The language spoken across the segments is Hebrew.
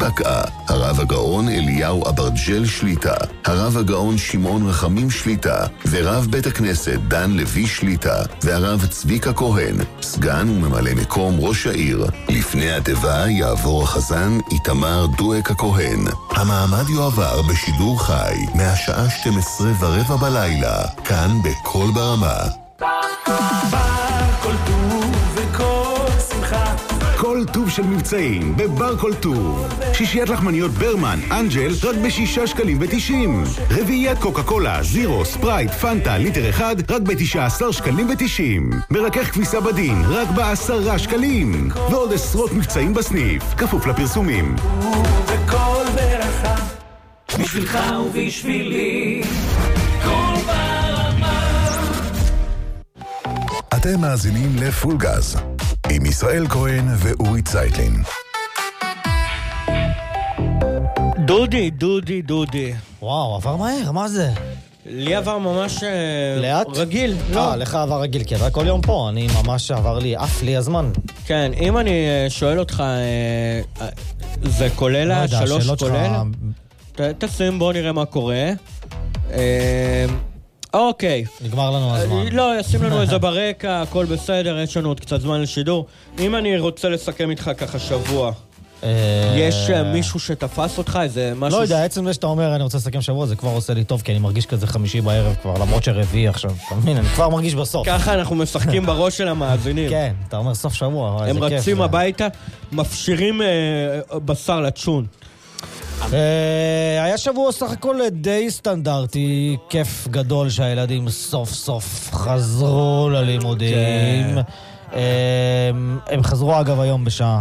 חכא, הרב הגאון אליהו אברג'ל שליטה, הרב הגאון שמעון רחמים שליטה, ורב בית הכנסת דן לוי שליטה, והרב צביקה כהן, סגן וממלא מקום ראש העיר. לפני התיבה יעבור החזן איתמר דואק הכהן. המעמד יועבר בשידור חי מהשעה 12:15 בלילה, כאן בכל ברמה. כל טוב וכל שמחה, כל טוב של מבצעים בבר כל טוב. שישיית לחמניות ברמן, אנג'ל, רק ב6.90 שקלים. רביעיית קוקה קולה, זירו, ספרייט, פנטה, ליטר אחד, רק ב19.90 שקלים. מרכך כביסה בדין, רק ב10 שקלים. ועוד עשרות מבצעים בסניף, כפוף לפרסומים. וכל ברכה, בשבילך ובשבילי, כל ברמה. אתם מאזינים לפול גז עם ישראל כהן ואורי צייטלין. דודי. וואו, עבר מהר, מה זה? לי עבר ממש לאט? רגיל. לא. לך עבר רגיל, כי אתה כל יום פה, אני ממש עבר לי, אף לי הזמן. כן, אם אני שואל אותך, זה כולל השלוש כולל? תשים, בוא נראה מה קורה. אוקיי. נגמר לנו הזמן. לא, ישים לנו איזה ברקע, הכל בסדר, יש לנו עוד קצת זמן לשידור. אם אני רוצה לסכם איתך ככה שבוע, יש מישהו שתפס אותך, איזה משהו... לא יודע, עצם זה שאתה אומר אני רוצה לסכם שבוע, זה כבר עושה לי טוב, כי אני מרגיש כזה חמישי בערב כבר, למרות שרביעי עכשיו. תאמין, אני כבר מרגיש בסוף. ככה אנחנו משחקים בראש של המאזינים. כן, אתה אומר סוף שבוע, הם רצים הביתה, מפשירים בשר לצ'ון. היה שבוע סך הכל די סטנדרטי, כיף גדול שהילדים סוף סוף חזרו ללימודים. הם חזרו אגב היום בשעה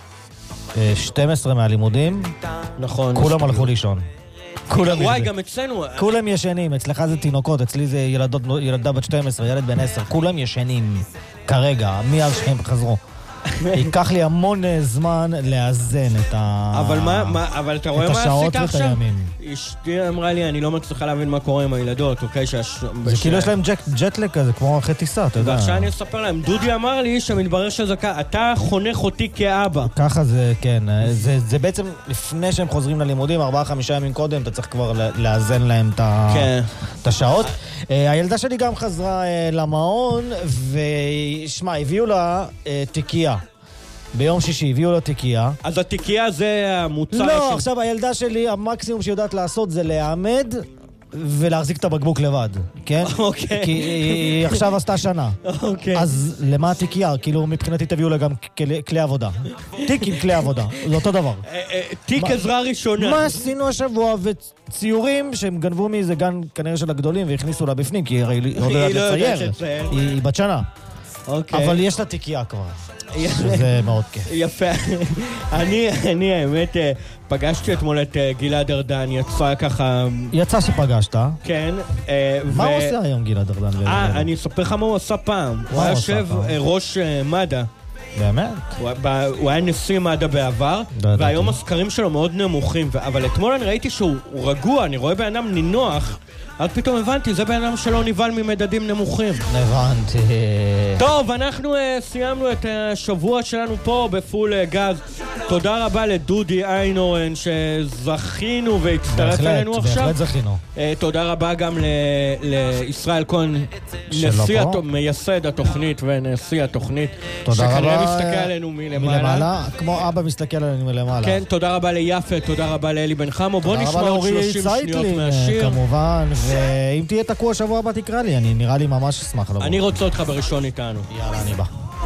12 מהלימודים. נכון. כולם הלכו לישון. וואי, גם אצלנו. כולם ישנים, אצלך זה תינוקות, אצלי זה ילדה בת 12, ילד בן 10, כולם ישנים כרגע, מאז שהם חזרו. ייקח לי המון זמן לאזן את אבל אתה רואה מה עשית עכשיו? אשתי אמרה לי, אני לא מצליחה להבין מה קורה עם הילדות, אוקיי? זה כאילו יש להם ג'טלג כזה, כמו אחרי טיסה, אתה יודע. ועכשיו אני אספר להם, דודי אמר לי שמתברר שזה ככה, אתה חונך אותי כאבא. ככה זה, כן. זה בעצם, לפני שהם חוזרים ללימודים, 4-5 ימים קודם, אתה צריך כבר לאזן להם את השעות. הילדה שלי גם חזרה למעון, ושמע, הביאו לה תיקייה. ביום שישי הביאו לה תיקייה. אז התיקייה זה המוצר... לא, עכשיו הילדה שלי, המקסימום שיודעת לעשות זה להעמד ולהחזיק את הבקבוק לבד, כן? אוקיי. כי היא עכשיו עשתה שנה. אוקיי. אז למה התיקייה? כאילו מבחינתי תביאו לה גם כלי עבודה. תיק עם כלי עבודה, זה אותו דבר. תיק עזרה ראשונה. מה עשינו השבוע? וציורים שהם גנבו מאיזה גן כנראה של הגדולים והכניסו לה בפנים, כי הרי היא לא יודעת לצייר. היא בת שנה. אבל יש לה תיקייה כבר. זה מאוד כיף. יפה. אני האמת פגשתי אתמול את גלעד ארדן, יצא ככה... יצא שפגשת. כן. מה הוא עושה היום גלעד ארדן? אני אספר לך מה הוא עשה פעם. הוא היה יושב ראש מד"א. באמת? הוא היה נשיא מד"א בעבר, והיום הסקרים שלו מאוד נמוכים. אבל אתמול אני ראיתי שהוא רגוע, אני רואה באדם נינוח, אז פתאום הבנתי, זה בן אדם שלא ניבל ממדדים נמוכים. הבנתי. טוב, אנחנו סיימנו את השבוע שלנו פה בפול גז. תודה רבה לדודי איינורן שזכינו והצטרף אלינו עכשיו. בהחלט זכינו. תודה רבה גם לישראל כהן, מייסד התוכנית ונשיא התוכנית. תודה רבה. שכנראה מסתכל עלינו מלמעלה. כמו אבא מסתכל עלינו מלמעלה. כן, תודה רבה ליפה, תודה רבה לאלי בן חמו. בוא נשמע עוד 30 שניות מהשיר. כמובן, ואם תהיה תקוע שבוע הבא תקרא לי, אני נראה לי ממש אשמח לבוא. אני רוצה אותך בראשון איתנו. יאללה, אני בא.